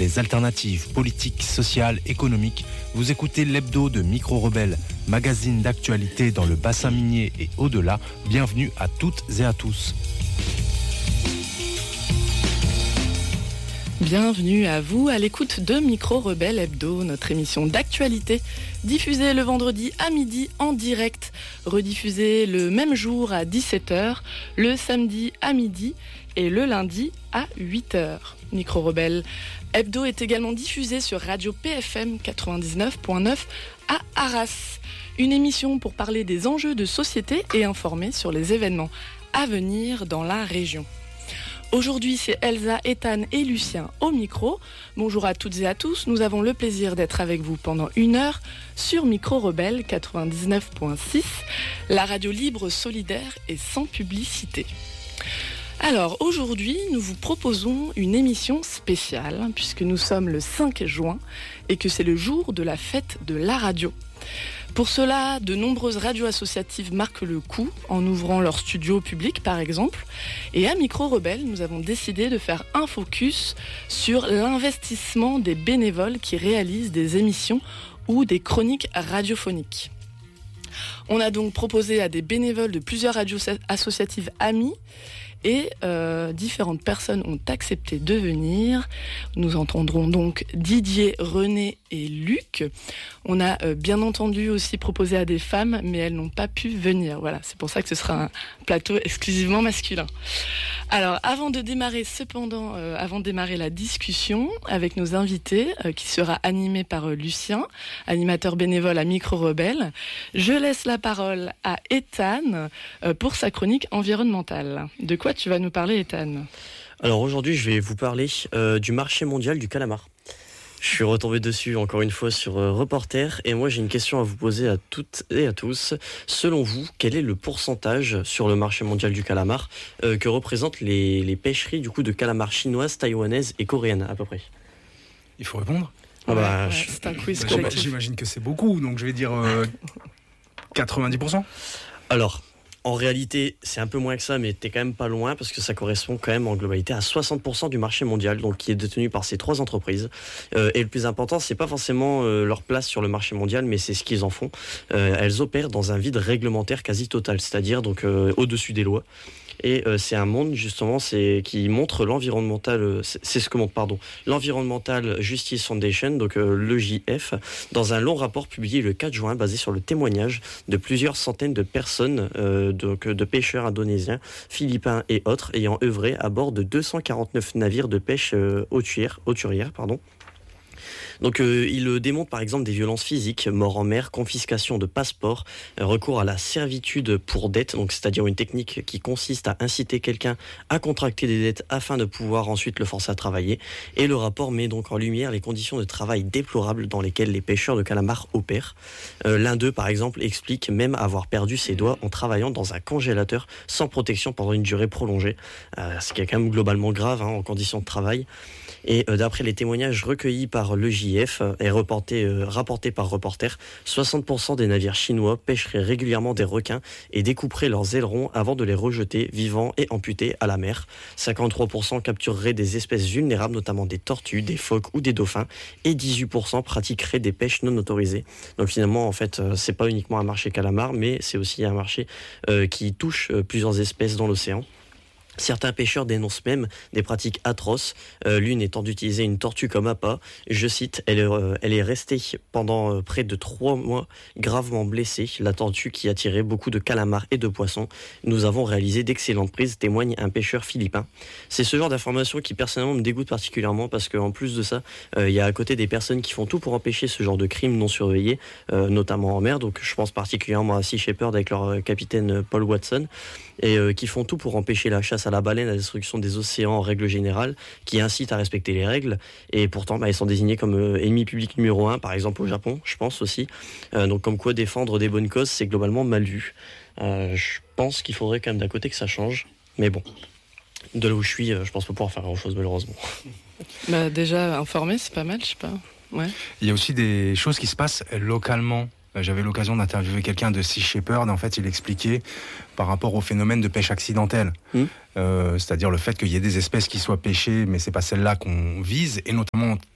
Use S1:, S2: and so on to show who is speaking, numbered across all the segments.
S1: les alternatives politiques, sociales, économiques. Vous écoutez l'hebdo de Micro Rebelle, magazine d'actualité dans le bassin minier et au-delà. Bienvenue à toutes et à tous.
S2: Bienvenue à vous à l'écoute de Micro Rebelle Hebdo, notre émission d'actualité, diffusée le vendredi à midi en direct, rediffusée le même jour à 17h, le samedi à midi et le lundi à 8h. Micro Rebelle Hebdo est également diffusé sur Radio PFM 99.9 à Arras. Une émission pour parler des enjeux de société et informer sur les événements à venir dans la région. Aujourd'hui, c'est Elsa, Ethan et Lucien au micro. Bonjour à toutes et à tous. Nous avons le plaisir d'être avec vous pendant 1 heure sur Micro Rebelle 99.6, la radio libre, solidaire et sans publicité. Alors aujourd'hui, nous vous proposons une émission spéciale puisque nous sommes le 5 juin et que c'est le jour de la fête de la radio. Pour cela, de nombreuses radios associatives marquent le coup en ouvrant leur studio au public par exemple. Et à Micro Rebelle, nous avons décidé de faire un focus sur l'investissement des bénévoles qui réalisent des émissions ou des chroniques radiophoniques. On a donc proposé à des bénévoles de plusieurs radios associatives amies et différentes personnes ont accepté de venir. Nous entendrons donc Didier, René et Luc. On a bien entendu aussi proposé à des femmes, mais elles n'ont pas pu venir. Voilà, c'est pour ça que ce sera un plateau exclusivement masculin. Alors, avant de démarrer la discussion avec nos invités, qui sera animée par Lucien, animateur bénévole à Micro Rebelle, je laisse la parole à Ethan pour sa chronique environnementale. De quoi tu vas nous parler, Ethan ?
S3: Alors aujourd'hui, je vais vous parler du marché mondial du calamar. Je suis retombé dessus encore une fois sur Reporter et moi j'ai une question à vous poser à toutes et à tous. Selon vous, quel est le pourcentage sur le marché mondial du calamar que représentent les pêcheries du coup de calamars chinoises, taïwanaises et coréennes à peu près ?
S4: Il faut répondre ?
S2: C'est un quiz.
S4: J'imagine que c'est beaucoup, donc je vais dire 90%.
S3: Alors, en réalité, c'est un peu moins que ça, mais t'es quand même pas loin parce que ça correspond quand même en globalité à 60% du marché mondial, donc qui est détenu par ces 3 entreprises. Et le plus important, c'est pas forcément leur place sur le marché mondial, mais c'est ce qu'ils en font. Elles opèrent dans un vide réglementaire quasi total, c'est-à-dire donc au-dessus des lois. Et c'est un monde justement qui montre l'Environmental Justice Foundation, donc l'EJF, dans un long rapport publié le 4 juin basé sur le témoignage de plusieurs centaines de personnes, de pêcheurs indonésiens, philippins et autres ayant œuvré à bord de 249 navires de pêche hauturière. Donc il démontre par exemple des violences physiques, mort en mer, confiscation de passeports, recours à la servitude pour dette, donc c'est-à-dire une technique qui consiste à inciter quelqu'un à contracter des dettes afin de pouvoir ensuite le forcer à travailler. Et le rapport met donc en lumière les conditions de travail déplorables dans lesquelles les pêcheurs de calamars opèrent. L'un d'eux par exemple explique même avoir perdu ses doigts en travaillant dans un congélateur sans protection pendant une durée prolongée, ce qui est quand même globalement grave en conditions de travail. Et d'après les témoignages recueillis par l'EJF et rapportés par Reporter, 60% des navires chinois pêcheraient régulièrement des requins et découperaient leurs ailerons avant de les rejeter vivants et amputés à la mer. 53% captureraient des espèces vulnérables, notamment des tortues, des phoques ou des dauphins, et 18% pratiqueraient des pêches non autorisées. Donc finalement, en fait, c'est pas uniquement un marché calamar, mais c'est aussi un marché qui touche plusieurs espèces dans l'océan. Certains pêcheurs dénoncent même des pratiques atroces, l'une étant d'utiliser une tortue comme appât. Je cite, elle est restée pendant près de 3 mois gravement blessée, la tortue qui attirait beaucoup de calamars et de poissons. Nous avons réalisé d'excellentes prises, témoigne un pêcheur philippin. C'est ce genre d'information qui personnellement me dégoûte particulièrement parce qu'en plus de ça, il y a à côté des personnes qui font tout pour empêcher ce genre de crimes non surveillés, notamment en mer. Donc je pense particulièrement à Sea Shepherd avec leur capitaine Paul Watson, et qui font tout pour empêcher la chasse à la baleine, la destruction des océans en règle générale, qui incitent à respecter les règles, et pourtant ils sont désignés comme ennemis publics numéro 1, par exemple au Japon, je pense aussi. Donc comme quoi défendre des bonnes causes, c'est globalement mal vu. Je pense qu'il faudrait quand même d'un côté que ça change, mais bon, de là où je suis, je pense pas pouvoir faire grand chose malheureusement.
S2: Déjà informer, c'est pas mal, je sais pas. Ouais. Il
S4: y a aussi des choses qui se passent localement. J'avais l'occasion d'interviewer quelqu'un de Sea Shepherd. En fait, il expliquait par rapport au phénomène de pêche accidentelle. C'est-à-dire le fait qu'il y ait des espèces qui soient pêchées, mais c'est pas celle-là qu'on vise. Et notamment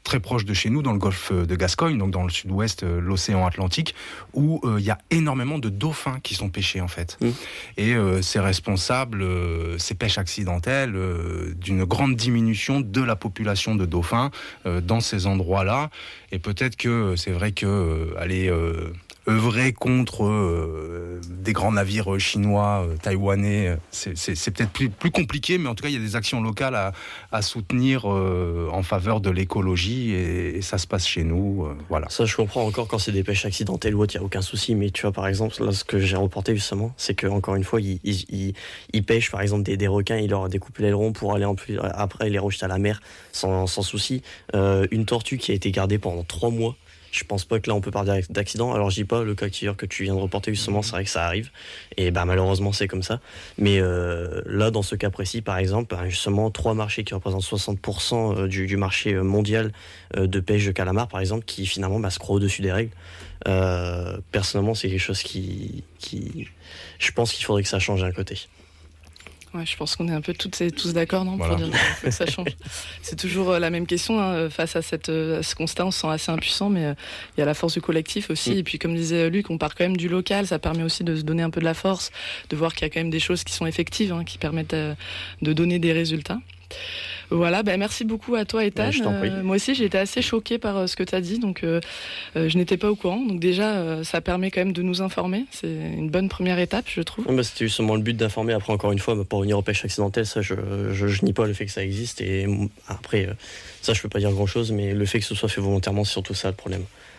S4: très proche de chez nous, dans le golfe de Gascogne, donc dans le sud-ouest, l'océan Atlantique, où il y a énormément de dauphins qui sont pêchés en fait. Et c'est responsable, ces pêches accidentelles, d'une grande diminution de la population de dauphins dans ces endroits-là. Et peut-être que c'est vrai que œuvrer contre des grands navires chinois, taïwanais, c'est peut-être plus compliqué, mais en tout cas, il y a des actions locales à soutenir en faveur de l'écologie, et ça se passe chez nous. Voilà.
S3: Ça, je comprends encore quand c'est des pêches accidentelles ou autre, il n'y a aucun souci, mais tu vois, par exemple, là, ce que j'ai reporté justement, c'est qu'encore une fois, ils pêchent, par exemple, des requins, ils leur découpent l'aileron pour aller après les rejeter à la mer sans souci. Une tortue qui a été gardée pendant 3 mois. Je pense pas que là on peut parler d'accident. Alors je dis pas le cas que tu viens de reporter justement, c'est vrai que ça arrive et malheureusement c'est comme ça. Mais là dans ce cas précis par exemple, justement 3 marchés qui représentent 60% du marché mondial de pêche de calamar par exemple, qui finalement se croient au-dessus des règles. Personnellement c'est quelque chose qui je pense qu'il faudrait que ça change d'un côté.
S2: Ouais, je pense qu'on est un peu tous d'accord, non,
S4: voilà.
S2: Pour dire que ça change. C'est toujours la même question, hein, face à ce constat, on se sent assez impuissant, mais il y a la force du collectif aussi. Et puis, comme disait Luc, on part quand même du local, ça permet aussi de se donner un peu de la force, de voir qu'il y a quand même des choses qui sont effectives, hein, qui permettent de donner des résultats. Voilà, merci beaucoup à toi, Ethan. Moi aussi, j'ai été assez choquée par ce que tu as dit, donc je n'étais pas au courant. Donc déjà, ça permet quand même de nous informer. C'est une bonne première étape, je trouve.
S3: C'était justement le but d'informer. Après, encore une fois, pour revenir aux pêches accidentelles, ça, je nie pas le fait que ça existe. Et après, ça, je peux pas dire grand-chose, mais le fait que ce soit fait volontairement, c'est surtout ça le problème.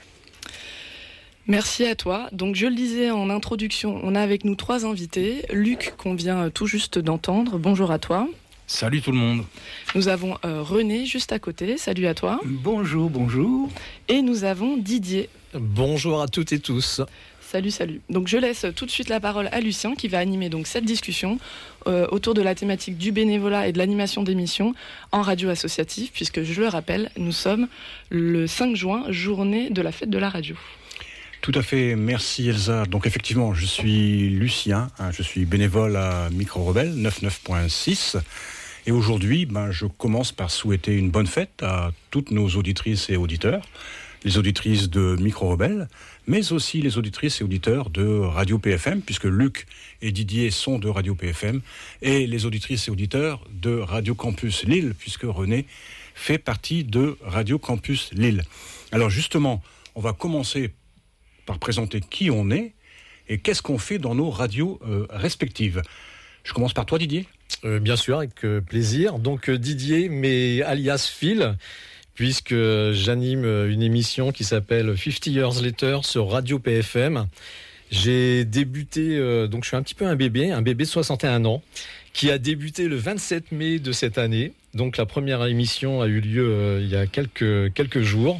S2: Merci à toi. Donc je le disais en introduction, on a avec nous 3 invités. Luc, qu'on vient tout juste d'entendre. Bonjour à toi.
S4: Salut tout le monde.
S2: Nous avons René juste à côté. Salut à toi.
S5: Bonjour.
S2: Et nous avons Didier.
S5: Bonjour à toutes et tous.
S2: Salut. Donc je laisse tout de suite la parole à Lucien qui va animer donc cette discussion autour de la thématique du bénévolat et de l'animation d'émissions en radio associative, puisque je le rappelle, nous sommes le 5 juin, journée de la fête de la radio.
S6: Tout à fait, merci Elsa. Donc effectivement, je suis Lucien, je suis bénévole à Micro Rebelle 99.6. Et aujourd'hui, je commence par souhaiter une bonne fête à toutes nos auditrices et auditeurs, les auditrices de Micro Rebelle, mais aussi les auditrices et auditeurs de Radio PFM, puisque Luc et Didier sont de Radio PFM, et les auditrices et auditeurs de Radio Campus Lille, puisque René fait partie de Radio Campus Lille. Alors justement, on va commencer par présenter qui on est et qu'est-ce qu'on fait dans nos radios respectives. Je commence par toi, Didier.
S5: Bien sûr, avec plaisir. Donc Didier, mais alias Phil, puisque j'anime une émission qui s'appelle 50 Years Later sur Radio PFM. J'ai débuté, donc je suis un petit peu un bébé de 61 ans, qui a débuté le 27 mai de cette année. Donc la première émission a eu lieu il y a quelques jours.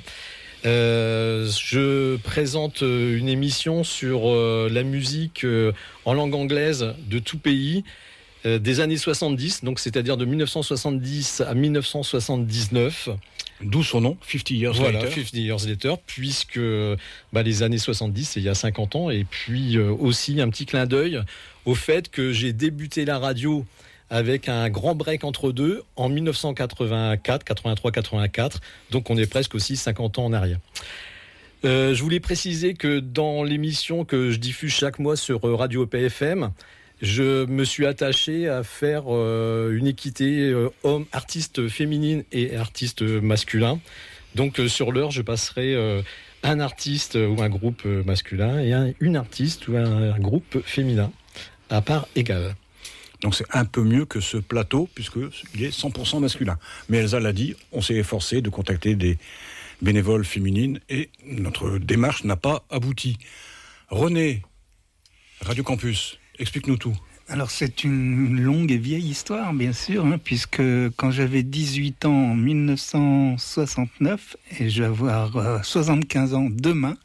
S5: Je présente une émission sur la musique en langue anglaise de tout pays des années 70, donc c'est-à-dire de 1970 à 1979.
S6: D'où son nom, 50 Years
S5: Later.
S6: 50
S5: Years Later, puisque les années 70, c'est il y a 50 ans, et puis aussi un petit clin d'œil au fait que j'ai débuté la radio avec un grand break entre deux en 1983-84, donc on est presque aussi 50 ans en arrière. Je voulais préciser que dans l'émission que je diffuse chaque mois sur Radio PFM, je me suis attaché à faire une équité hommes, artistes féminines et artistes masculins. Donc sur l'heure, je passerai un artiste ou un groupe masculin et une artiste ou un groupe féminin à part égale.
S6: Donc c'est un peu mieux que ce plateau, puisqu'il est 100% masculin. Mais Elsa l'a dit, on s'est efforcé de contacter des bénévoles féminines et notre démarche n'a pas abouti. René, Radio Campus, explique-nous tout.
S7: Alors c'est une longue et vieille histoire, bien sûr, puisque quand j'avais 18 ans en 1969, et je vais avoir 75 ans demain,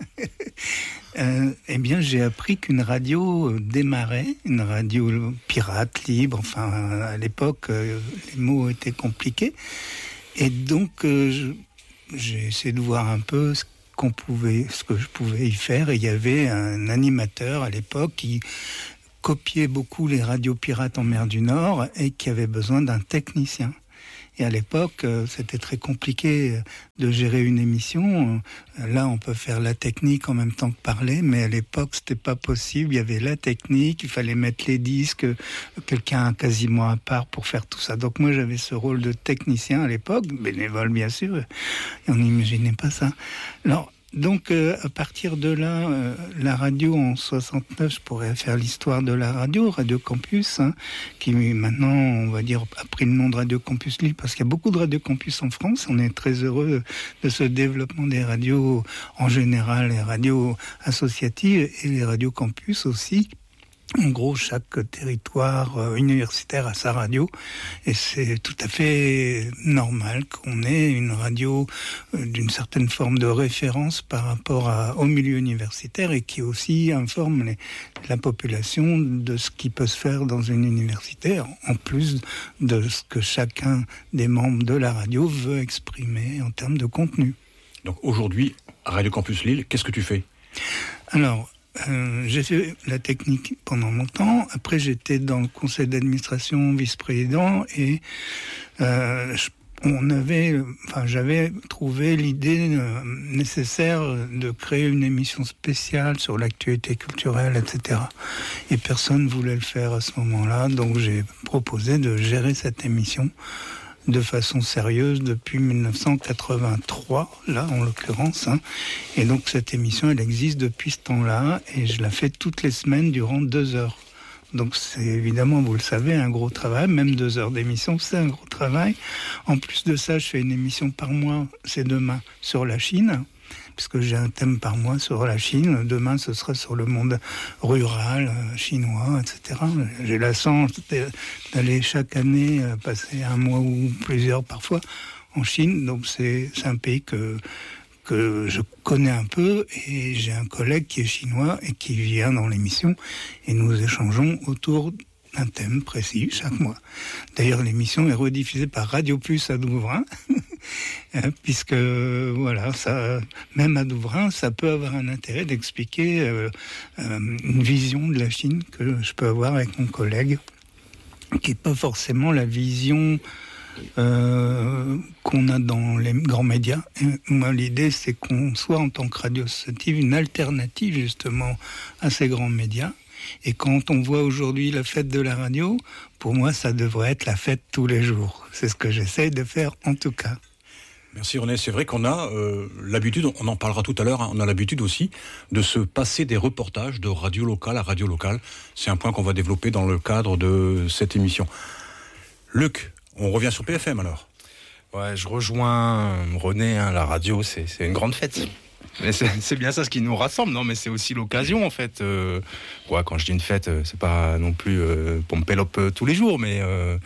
S7: j'ai appris qu'une radio démarrait, une radio pirate, libre, enfin à l'époque les mots étaient compliqués, et donc j'ai essayé de voir un peu ce que je pouvais y faire, et il y avait un animateur à l'époque qui copiait beaucoup les radios pirates en mer du Nord et qui avait besoin d'un technicien. Et à l'époque, c'était très compliqué de gérer une émission. Là, on peut faire la technique en même temps que parler, mais à l'époque, c'était pas possible. Il y avait la technique, il fallait mettre les disques, quelqu'un quasiment à part pour faire tout ça. Donc moi, j'avais ce rôle de technicien à l'époque, bénévole bien sûr, et on n'imaginait pas ça. Alors, donc, à partir de là, la radio en 69, je pourrais faire l'histoire de la Radio Campus, qui maintenant, on va dire, a pris le nom de Radio Campus Lille, parce qu'il y a beaucoup de Radio Campus en France. On est très heureux de ce développement des radios en général, les radios associatives et les radios campus aussi. En gros, chaque territoire universitaire a sa radio et c'est tout à fait normal qu'on ait une radio d'une certaine forme de référence par rapport au milieu universitaire et qui aussi informe la population de ce qui peut se faire dans une université, en plus de ce que chacun des membres de la radio veut exprimer en termes de contenu.
S6: Donc aujourd'hui, à Radio Campus Lille, qu'est-ce que tu fais ?
S7: Alors, j'ai fait la technique pendant longtemps. Après, j'étais dans le conseil d'administration, vice-président, et j'avais trouvé l'idée nécessaire de créer une émission spéciale sur l'actualité culturelle, etc. Et personne ne voulait le faire à ce moment-là, donc j'ai proposé de gérer cette émission de façon sérieuse depuis 1983, là en l'occurrence. Et donc cette émission, elle existe depuis ce temps-là et je la fais toutes les semaines durant 2 heures. Donc c'est évidemment, vous le savez, un gros travail, même 2 heures d'émission, c'est un gros travail. En plus de ça, je fais une émission par mois, c'est demain, sur la Chine, puisque j'ai un thème par mois sur la Chine. Demain, ce sera sur le monde rural, chinois, etc. J'ai la chance d'aller chaque année passer un mois ou plusieurs parfois en Chine. Donc c'est un pays que je connais un peu et j'ai un collègue qui est chinois et qui vient dans l'émission et nous échangeons autour d'un thème précis chaque mois. D'ailleurs, l'émission est rediffusée par Radio Plus à Douvrin, puisque voilà, ça, même à Douvrin, ça peut avoir un intérêt d'expliquer une vision de la Chine que je peux avoir avec mon collègue, qui n'est pas forcément la vision qu'on a dans les grands médias. Et moi, l'idée, c'est qu'on soit, en tant que radio associative, une alternative justement à ces grands médias. Et quand on voit aujourd'hui la fête de la radio, pour moi, ça devrait être la fête tous les jours. C'est ce que j'essaie de faire, en tout cas.
S6: Merci René. C'est vrai qu'on a l'habitude, on en parlera tout à l'heure, on a l'habitude aussi de se passer des reportages de radio locale à radio locale. C'est un point qu'on va développer dans le cadre de cette émission. Luc, on revient sur PFM alors.
S4: Ouais, je rejoins René, la radio, c'est une grande fête. Mais c'est bien ça ce qui nous rassemble, non, mais c'est aussi l'occasion en fait. Quand je dis une fête, c'est pas non plus pour me pélope tous les jours, mais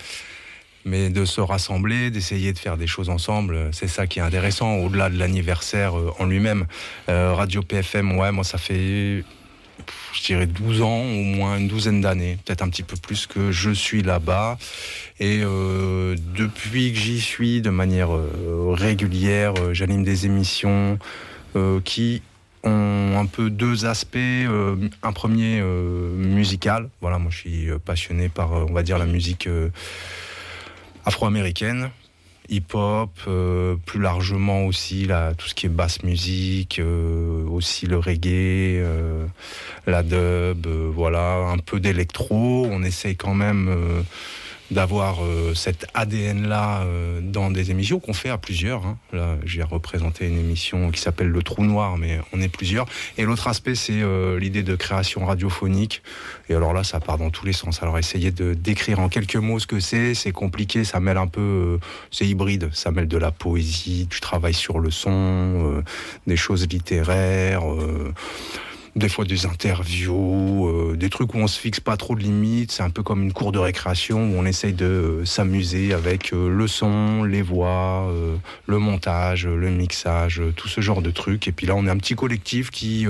S4: de se rassembler, d'essayer de faire des choses ensemble, c'est ça qui est intéressant, au-delà de l'anniversaire en lui-même. Radio PFM, ouais, moi ça fait, je dirais 12 ans, au moins une douzaine d'années, peut-être un petit peu plus que je suis là-bas. Et depuis que j'y suis de manière régulière, j'anime des émissions qui ont un peu 2 aspects. Un premier musical. Voilà, moi je suis passionné par, on va dire, la musique afro-américaine, hip-hop, plus largement aussi tout ce qui est basse musique, aussi le reggae, la dub, voilà, un peu d'électro. On essaye quand même d'avoir cet ADN-là dans des émissions qu'on fait à plusieurs. Là, j'ai représenté une émission qui s'appelle Le Trou Noir, mais on est plusieurs. Et l'autre aspect, c'est l'idée de création radiophonique. Et alors là, ça part dans tous les sens. Alors, essayer de décrire en quelques mots ce que c'est compliqué. Ça mêle un peu, c'est hybride. Ça mêle de la poésie, du travail sur le son, des choses littéraires, des fois des interviews, des trucs où on se fixe pas trop de limites. C'est un peu comme une cour de récréation où on essaye de s'amuser avec le son, les voix, le montage, le mixage, tout ce genre de trucs. Et puis là, on est un petit collectif qui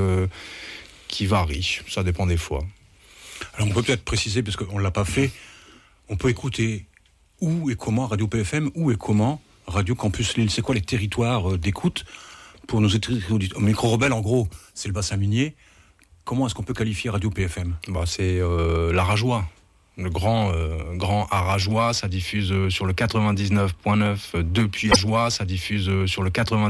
S4: varie. Ça dépend des fois.
S6: Alors on peut peut-être préciser, parce qu'on l'a pas fait, on peut écouter où et comment Radio PFM, où et comment Radio Campus Lille. C'est quoi les territoires d'écoute pour nos auditeurs? Micro Rebelle, en gros, c'est le bassin minier. Comment est-ce qu'on peut qualifier Radio PFM ?
S4: C'est la Rajoie. le grand Arajois, ça diffuse sur le 99.9 depuis Arajois, ça diffuse sur le 90